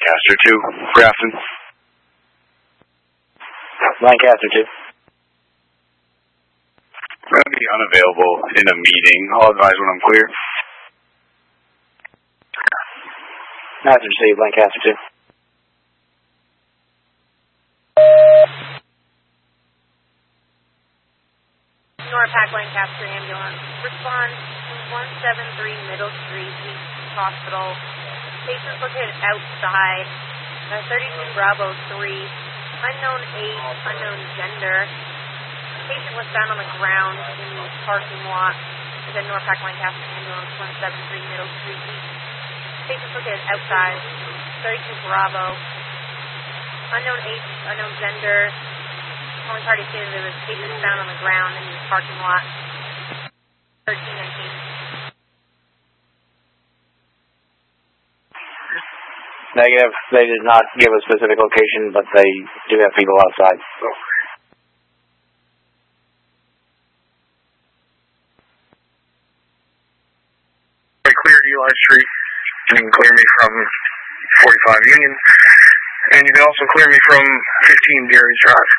Lancaster 2, Grafton. Lancaster 2. I'm going to be unavailable in a meeting. I'll advise when I'm clear. Message received, Lancaster 2. Norpac Lancaster ambulance. Respond to 173 Middle Street, East Hospital. Patient located outside. 32 Bravo 3. Unknown age, unknown gender. Patient was found on the ground in the parking lot. The Norpac Lancaster ambulance, 173 Middle Street East. Patient located outside. 32 Bravo. Unknown age, unknown gender. Only party stated there was patients found on the ground in the parking lot. 1319. Negative. They did not give a specific location, but they do have people outside. I cleared Eli Street. You can clear me from 45 Union. And you can also clear me from 15 Gary's Drive.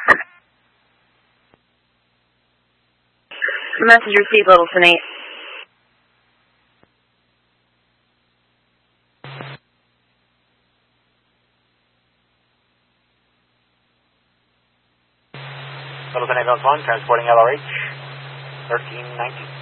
Message received, Littleton 8. Littleton Ambulance 1, transporting LRH, 1319.